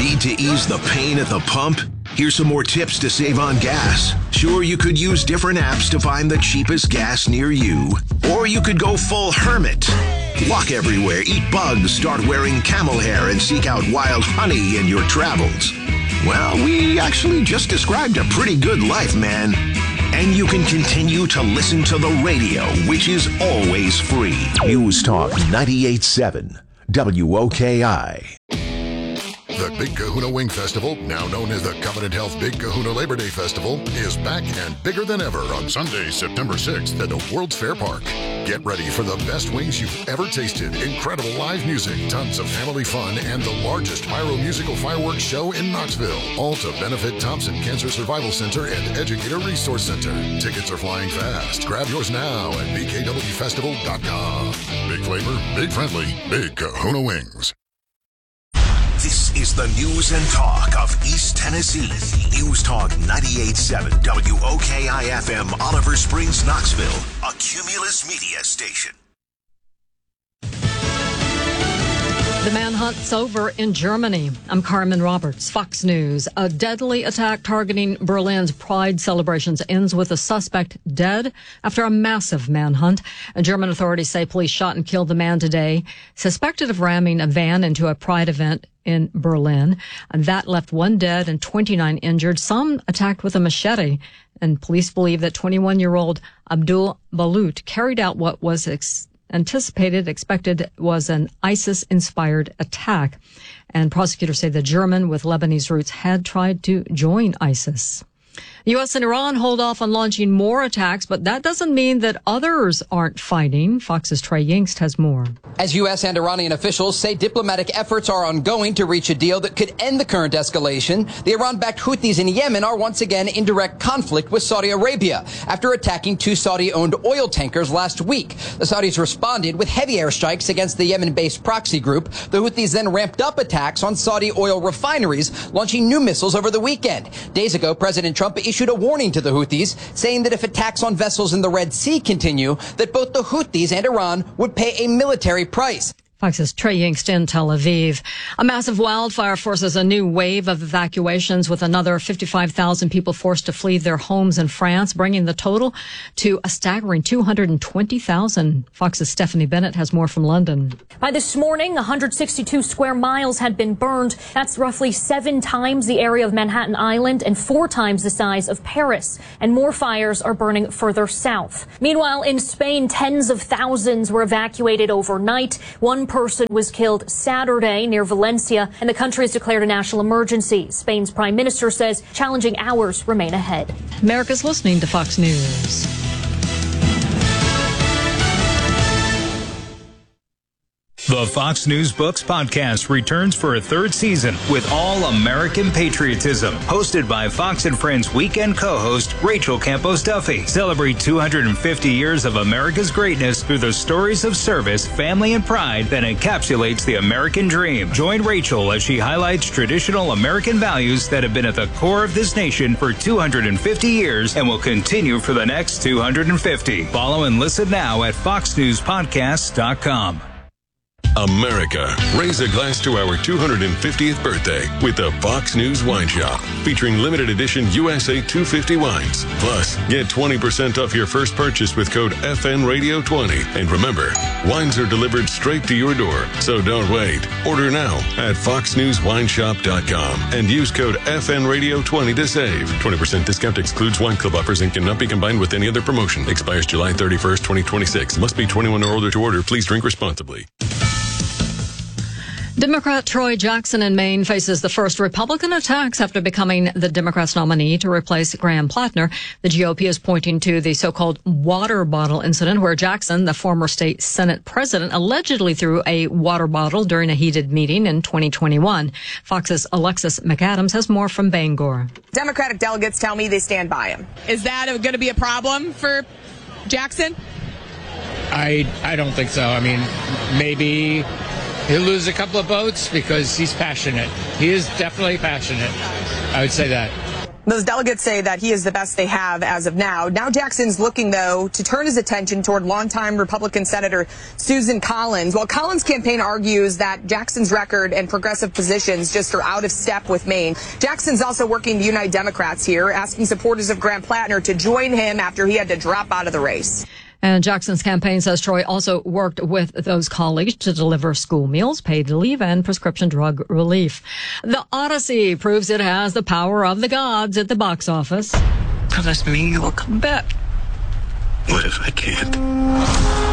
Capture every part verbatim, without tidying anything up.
Need to ease the pain at the pump? Here's some more tips to save on gas. Sure, you could use different apps to find the cheapest gas near you. Or you could go full hermit. Walk everywhere, eat bugs, start wearing camel hair, and seek out wild honey in your travels. Well, we actually just described a pretty good life, man. And you can continue to listen to the radio, which is always free. News Talk ninety-eight point seven, W O K I. The Big Kahuna Wing Festival, now known as the Covenant Health Big Kahuna Labor Day Festival, is back and bigger than ever on Sunday, September sixth at the World's Fair Park. Get ready for the best wings you've ever tasted, incredible live music, tons of family fun, and the largest pyro musical fireworks show in Knoxville. All to benefit Thompson Cancer Survival Center and Educator Resource Center. Tickets are flying fast. Grab yours now at b k w festival dot com. Big flavor, big friendly, Big Kahuna Wings. This is the news and talk of East Tennessee. News Talk ninety-eight point seven W O K I F M, Oliver Springs, Knoxville, a Cumulus Media station. The manhunt's over in Germany. I'm Carmen Roberts, Fox News. A deadly attack targeting Berlin's Pride celebrations ends with a suspect dead after a massive manhunt. And German authorities say police shot and killed the man today, suspected of ramming a van into a Pride event in Berlin. And that left one dead and twenty-nine injured, some attacked with a machete. And police believe that twenty-one-year-old Abdul Balut carried out what was ex- anticipated, expected was an ISIS-inspired attack. And prosecutors say the German with Lebanese roots had tried to join ISIS. U S and Iran hold off on launching more attacks, but that doesn't mean that others aren't fighting. Fox's Trey Yingst has more. As U S and Iranian officials say diplomatic efforts are ongoing to reach a deal that could end the current escalation, the Iran-backed Houthis in Yemen are once again in direct conflict with Saudi Arabia after attacking two Saudi-owned oil tankers last week. The Saudis responded with heavy airstrikes against the Yemen-based proxy group. The Houthis then ramped up attacks on Saudi oil refineries, launching new missiles over the weekend. Days ago, President Trump issued a warning to the Houthis, saying that if attacks on vessels in the Red Sea continue, that both the Houthis and Iran would pay a military price. Fox's Trey Yingst in Tel Aviv. A massive wildfire forces a new wave of evacuations, with another fifty-five thousand people forced to flee their homes in France, bringing the total to a staggering two hundred twenty thousand. Fox's Stephanie Bennett has more from London. By this morning, one hundred sixty-two square miles had been burned. That's roughly seven times the area of Manhattan Island and four times the size of Paris. And more fires are burning further south. Meanwhile, in Spain, tens of thousands were evacuated overnight. One person was killed Saturday near Valencia, and the country has declared a national emergency. Spain's prime minister says challenging hours remain ahead. America's listening to Fox News. The Fox News Books podcast returns for a third season with All American Patriotism, hosted by Fox and Friends weekend co-host Rachel Campos Duffy. Celebrate two hundred fifty years of America's greatness through the stories of service, family, and pride that encapsulates the American dream. Join Rachel as she highlights traditional American values that have been at the core of this nation for two hundred fifty years and will continue for the next two hundred fifty. Follow and listen now at fox news podcasts dot com. America, raise a glass to our two hundred fiftieth birthday with the Fox News Wine Shop, featuring limited edition U S A two fifty wines. Plus, get twenty percent off your first purchase with code F N Radio twenty. And remember, wines are delivered straight to your door, so don't wait. Order now at fox news wine shop dot com and use code F N Radio twenty to save. twenty percent discount excludes wine club offers and cannot be combined with any other promotion. Expires July thirty-first, twenty twenty-six. Must be twenty-one or older to order. Please drink responsibly. Democrat Troy Jackson in Maine faces the first Republican attacks after becoming the Democrats' nominee to replace Graham Plattner. The G O P is pointing to the so-called water bottle incident where Jackson, the former state Senate president, allegedly threw a water bottle during a heated meeting in twenty twenty-one. Fox's Alexis McAdams has more from Bangor. Democratic delegates tell me they stand by him. Is that going to be a problem for Jackson? I I don't think so. I mean, maybe he'll lose a couple of votes because he's passionate. He is definitely passionate. I would say that. Those delegates say that he is the best they have as of now. Now Jackson's looking, though, to turn his attention toward longtime Republican Senator Susan Collins. While Collins' campaign argues that Jackson's record and progressive positions just are out of step with Maine, Jackson's also working to unite Democrats here, asking supporters of Grant Plattner to join him after he had to drop out of the race. And Jackson's campaign says Troy also worked with those colleagues to deliver school meals, paid leave, and prescription drug relief. The Odyssey proves it has the power of the gods at the box office. Does this mean you will come back? What if I can't?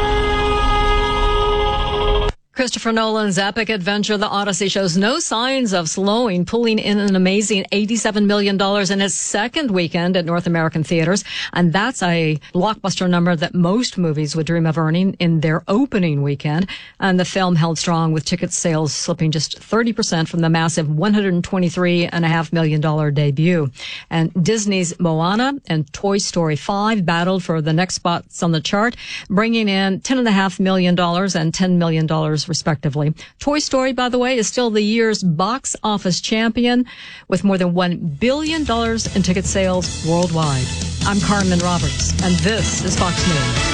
Christopher Nolan's epic adventure, The Odyssey, shows no signs of slowing, pulling in an amazing eighty-seven million dollars in its second weekend at North American theaters. And that's a blockbuster number that most movies would dream of earning in their opening weekend. And the film held strong, with ticket sales slipping just thirty percent from the massive one hundred twenty-three point five million dollars debut. And Disney's Moana and Toy Story five battled for the next spots on the chart, bringing in ten point five million dollars and ten million dollars respectively. Toy Story, by the way, is still the year's box office champion, with more than one billion dollars in ticket sales worldwide. I'm Carmen Roberts, and this is Fox News.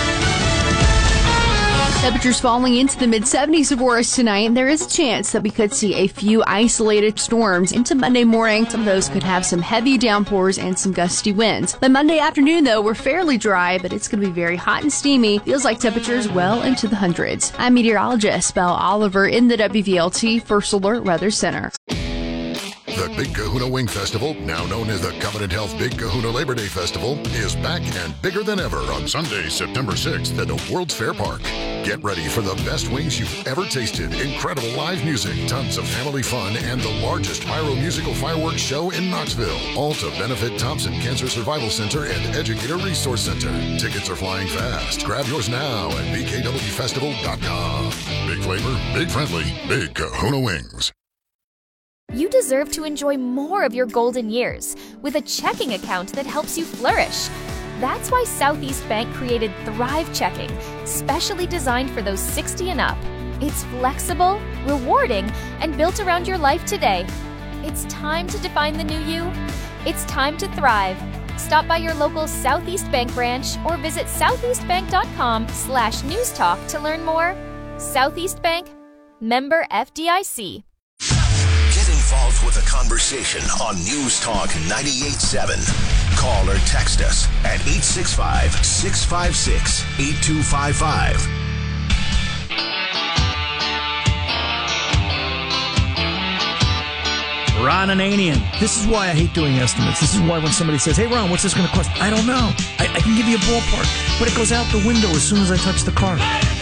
Temperatures falling into the mid seventies for us tonight. There is a chance that we could see a few isolated storms into Monday morning. Some of those could have some heavy downpours and some gusty winds. By Monday afternoon, though, we're fairly dry, but it's going to be very hot and steamy. Feels like temperatures well into the hundreds. I'm meteorologist Belle Oliver in the W V L T First Alert Weather Center. The Big Kahuna Wing Festival, now known as the Covenant Health Big Kahuna Labor Day Festival, is back and bigger than ever on Sunday, September sixth at the World's Fair Park. Get ready for the best wings you've ever tasted, incredible live music, tons of family fun, and the largest pyro musical fireworks show in Knoxville. All to benefit Thompson Cancer Survival Center and Educator Resource Center. Tickets are flying fast. Grab yours now at b k w festival dot com. Big flavor, big friendly, Big Kahuna Wings. You deserve to enjoy more of your golden years with a checking account that helps you flourish. That's why Southeast Bank created Thrive Checking, specially designed for those sixty and up. It's flexible, rewarding, and built around your life today. It's time to define the new you. It's time to thrive. Stop by your local Southeast Bank branch or visit southeastbank.com slash news talk to learn more. Southeast Bank, member F D I C. Involved with a conversation on News Talk ninety-eight point seven. Call or text us at eight six five, six five six, eight two five five. Ron Ananian. This is why I hate doing estimates. This is why when somebody says, hey, Ron, what's this going to cost? I don't know. I, I can give you a ballpark, but it goes out the window as soon as I touch the car.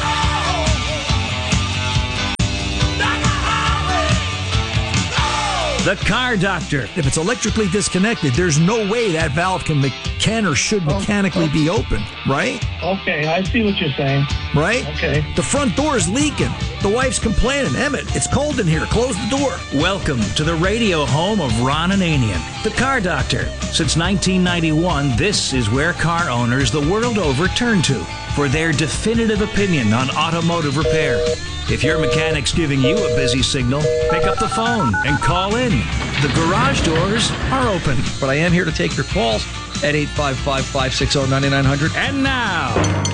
The Car Doctor. If it's electrically disconnected, there's no way that valve can, me- can or should mechanically be open, right? Okay, I see what you're saying. Right? Okay. The front door is leaking. The wife's complaining. Emmett, it's cold in here. Close the door. Welcome to the radio home of Ron Ananian, the Car Doctor. Since nineteen ninety-one, this is where car owners the world over turn to for their definitive opinion on automotive repair. If your mechanic's giving you a busy signal, pick up the phone and call in. The garage doors are open. But I am here to take your calls at eight five five, five six zero, nine nine zero zero. And now,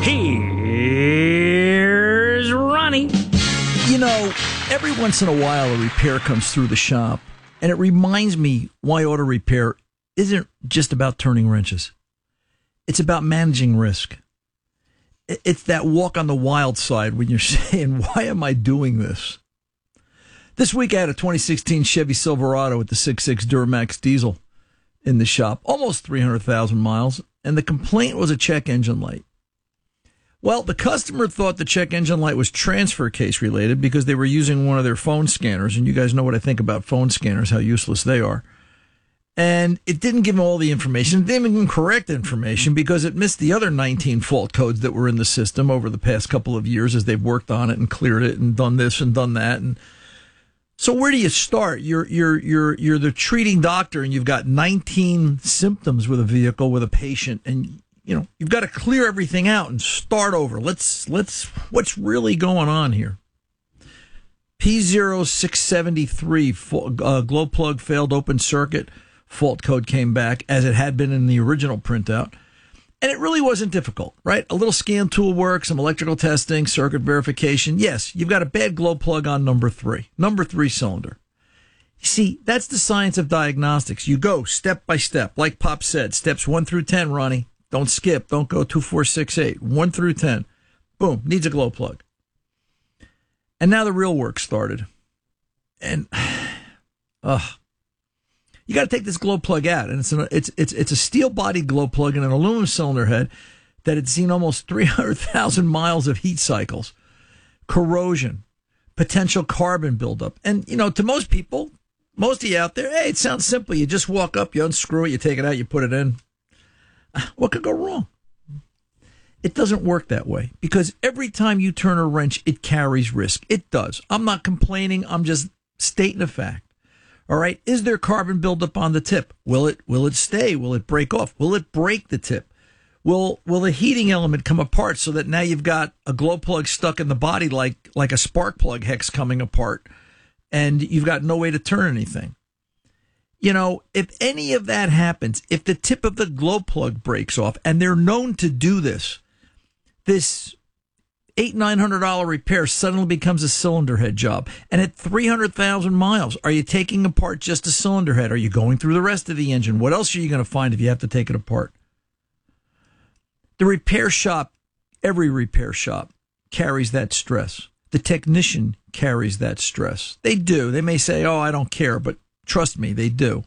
here's Ronnie. You know, every once in a while a repair comes through the shop, and it reminds me why auto repair isn't just about turning wrenches. It's about managing risk. It's that walk on the wild side when you're saying, why am I doing this? This week I had a twenty sixteen Chevy Silverado with the six point six Duramax diesel in the shop, almost three hundred thousand miles, and the complaint was a check engine light. Well, the customer thought the check engine light was transfer case related because they were using one of their phone scanners, and you guys know what I think about phone scanners, how useless they are. And it didn't give them all the information. It didn't even give them correct information because it missed the other nineteen fault codes that were in the system over the past couple of years as they've worked on it and cleared it and done this and done that. And so where do you start? You're you're you're you're the treating doctor and you've got nineteen symptoms with a vehicle with a patient, and you know you've got to clear everything out and start over. Let's let's what's really going on here? P zero six seven three uh, glow plug failed open circuit. fault code came back as it had been in the original printout. And it really wasn't difficult, right? A little scan tool work, some electrical testing, circuit verification. Yes, you've got a bad glow plug on number three, number three cylinder. You see, that's the science of diagnostics. You go step by step, like Pop said, steps one through ten, Ronnie. Don't skip. Don't go two, four, six, eight. One through ten. Boom, needs a glow plug. And now the real work started. And, ugh. You got to take this glow plug out, and it's an, it's it's it's a steel-bodied glow plug and an aluminum cylinder head that had seen almost three hundred thousand miles of heat cycles, corrosion, potential carbon buildup. And, you know, to most people, most of you out there, hey, it sounds simple. You just walk up, you unscrew it, you take it out, you put it in. What could go wrong? It doesn't work that way, because every time you turn a wrench, it carries risk. It does. I'm not complaining. I'm just stating a fact. All right. Is there carbon buildup on the tip? Will it, will it stay? Will it break off? Will it break the tip? Will, will the heating element come apart so that now you've got a glow plug stuck in the body like, like a spark plug hex coming apart, and you've got no way to turn anything? You know, if any of that happens, if the tip of the glow plug breaks off, and they're known to do this, this eight, nine hundred dollar repair suddenly becomes a cylinder head job. And at three hundred thousand miles, are you taking apart just a cylinder head? Are you going through the rest of the engine? What else are you going to find if you have to take it apart? The repair shop, every repair shop carries that stress. The technician carries that stress. They do. They may say, oh, I don't care, but trust me, they do.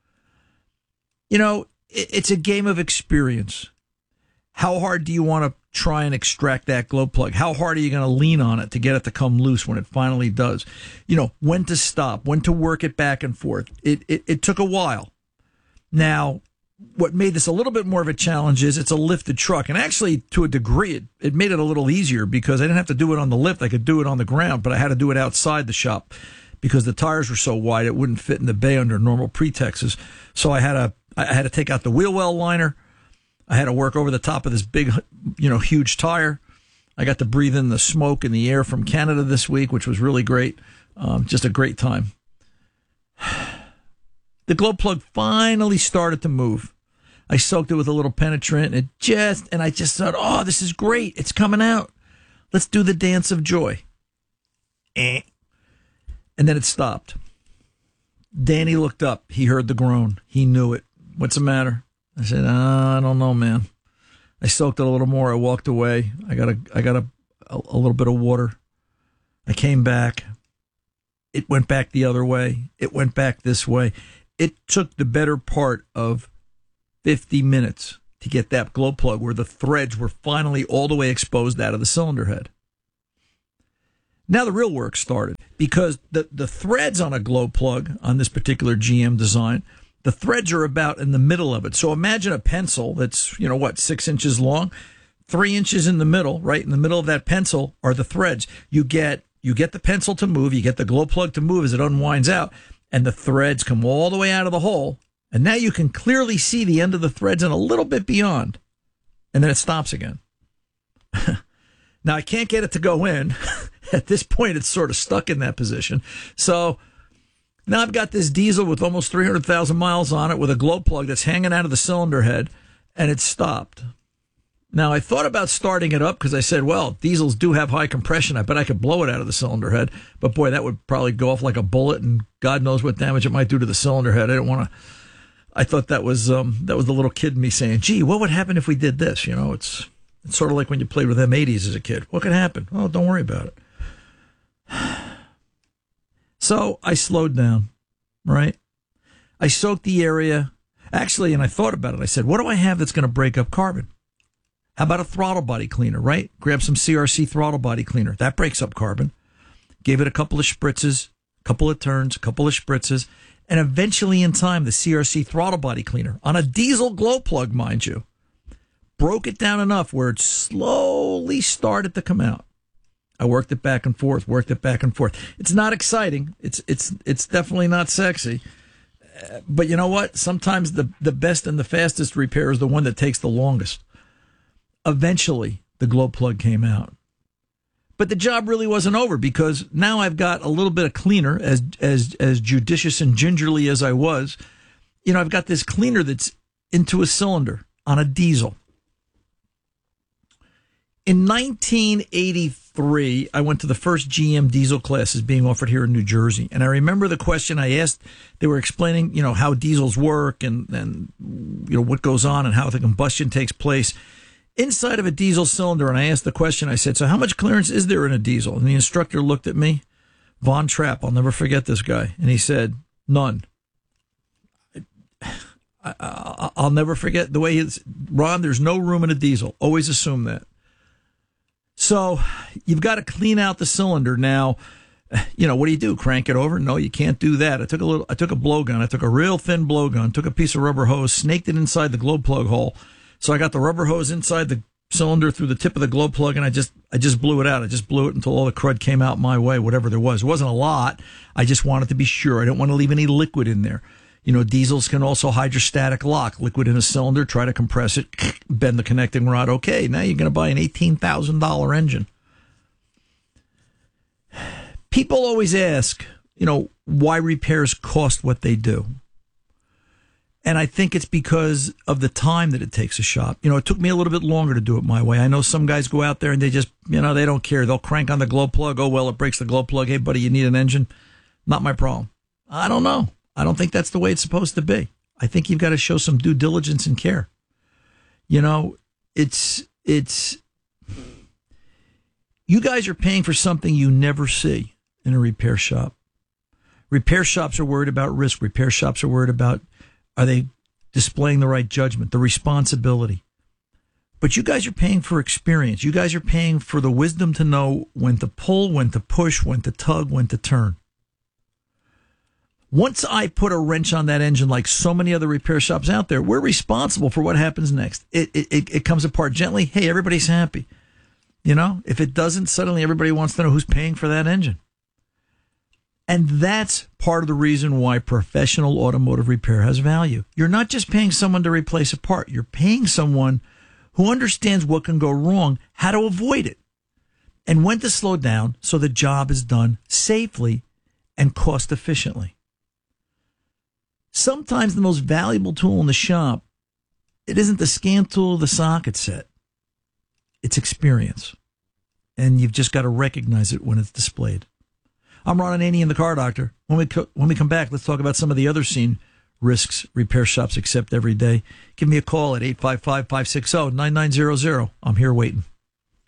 You know, it's a game of experience. How hard do you want to try and extract that glow plug? How hard are you going to lean on it to get it to come loose when it finally does? You know, when to stop, when to work it back and forth. It, it, it took a while. Now, what made this a little bit more of a challenge is it's a lifted truck. And actually, to a degree, it, it made it a little easier because I didn't have to do it on the lift. I could do it on the ground, but I had to do it outside the shop because the tires were so wide it wouldn't fit in the bay under normal pretexts. So I had to, I had to take out the wheel well liner. I had to work over the top of this big, you know, huge tire. I got to breathe in the smoke and the air from Canada this week, which was really great. Um, just a great time. The glow plug finally started to move. I soaked it with a little penetrant, and it just, and I just thought, oh, this is great. It's coming out. Let's do the dance of joy. Eh. And then it stopped. Danny looked up. He heard the groan. He knew it. What's the matter? I said, uh, I don't know, man. I soaked it a little more. I walked away. I got a, I got a, a, a little bit of water. I came back. It went back the other way. It went back this way. It took the better part of fifty minutes to get that glow plug where the threads were finally all the way exposed out of the cylinder head. Now the real work started because the, the threads on a glow plug on this particular G M design, the threads are about in the middle of it. So imagine a pencil that's, you know, what, six inches long, three inches in the middle, right? In the middle of that pencil are the threads. You get, you get the pencil to move, you get the glow plug to move as it unwinds out, and the threads come all the way out of the hole. And now you can clearly see the end of the threads and a little bit beyond. And then it stops again. Now I can't get it to go in. At this point, it's sort of stuck in that position. So now I've got this diesel with almost three hundred thousand miles on it with a glow plug that's hanging out of the cylinder head, and it stopped. Now, I thought about starting it up because I said, well, diesels do have high compression. I bet I could blow it out of the cylinder head. But, boy, that would probably go off like a bullet, and God knows what damage it might do to the cylinder head. I didn't want to – I thought that was um, that was the little kid in me saying, gee, what would happen if we did this? You know, it's it's sort of like when you played with M eighties as a kid. What could happen? Oh, don't worry about it. So I slowed down, right? I soaked the area. Actually, and I thought about it. I said, what do I have that's going to break up carbon? How about a throttle body cleaner, right? Grab some C R C throttle body cleaner. That breaks up carbon. Gave it a couple of spritzes, a couple of turns, a couple of spritzes, and eventually in time, the C R C throttle body cleaner, on a diesel glow plug, mind you, broke it down enough where it slowly started to come out. I worked it back and forth, worked it back and forth. It's not exciting. It's it's it's definitely not sexy. Uh, but you know what? Sometimes the, the best and the fastest repair is the one that takes the longest. Eventually, the glow plug came out. But the job really wasn't over because now I've got a little bit of cleaner, as as as judicious and gingerly as I was. you know, I've got this cleaner that's into a cylinder on a diesel. In nineteen eighty-three, I went to the first G M diesel classes being offered here in New Jersey. And I remember the question I asked, they were explaining, you know, how diesels work and, and, you know, what goes on and how the combustion takes place inside of a diesel cylinder. And I asked the question, I said, so how much clearance is there in a diesel? And the instructor looked at me, Von Trapp, I'll never forget this guy. And he said, none. I, I, I'll never forget the way he's, Ron, there's no room in a diesel. Always assume that. So you've got to clean out the cylinder. Now, you know, what do you do? Crank it over? No, you can't do that. I took a little, I took a blowgun. I took a real thin blowgun, took a piece of rubber hose, snaked it inside the glow plug hole. So I got the rubber hose inside the cylinder through the tip of the glow plug, and I just, I just blew it out. I just blew it until all the crud came out my way, whatever there was. It wasn't a lot. I just wanted to be sure. I didn't want to leave any liquid in there. You know, diesels can also hydrostatic lock. Liquid in a cylinder, try to compress it, bend the connecting rod. Okay, now you're going to buy an eighteen thousand dollars engine. People always ask, you know, why repairs cost what they do. And I think it's because of the time that it takes a shop. You know, it took me a little bit longer to do it my way. I know some guys go out there and they just, you know, they don't care. They'll crank on the glow plug. Oh, well, it breaks the glow plug. Hey, buddy, you need an engine? Not my problem. I don't know. I don't think that's the way it's supposed to be. I think you've got to show some due diligence and care. You know, it's, it's, you guys are paying for something you never see in a repair shop. Repair shops are worried about risk. Repair shops are worried about, are they displaying the right judgment, the responsibility? But you guys are paying for experience. You guys are paying for the wisdom to know when to pull, when to push, when to tug, when to turn. Once I put a wrench on that engine, like so many other repair shops out there, we're responsible for what happens next. It, it, it comes apart gently. Hey, everybody's happy. You know, if it doesn't, suddenly everybody wants to know who's paying for that engine. And that's part of the reason why professional automotive repair has value. You're not just paying someone to replace a part. You're paying someone who understands what can go wrong, how to avoid it, and when to slow down so the job is done safely and cost efficiently. Sometimes the most valuable tool in the shop, it isn't the scan tool or the socket set. It's experience. And you've just got to recognize it when it's displayed. I'm Ron Ananian, the Car Doctor. When we co- when we come back, let's talk about some of the other scene risks repair shops accept every day. Give me a call at eight five five, five six zero, nine nine zero zero. I'm here waiting.